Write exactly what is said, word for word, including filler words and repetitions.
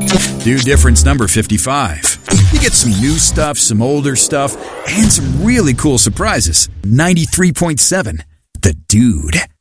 Dude Difference number fifty-five. You get some new stuff, some older stuff, and some really cool surprises. ninety-three point seven The Dude.